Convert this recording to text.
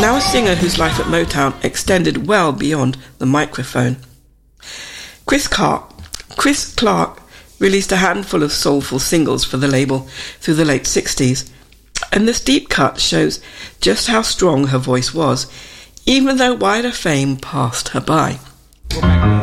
now a singer whose life at Motown extended well beyond the microphone. Chris Clark released a handful of soulful singles for the label through the late 60s, and this deep cut shows just how strong her voice was, even though wider fame passed her by.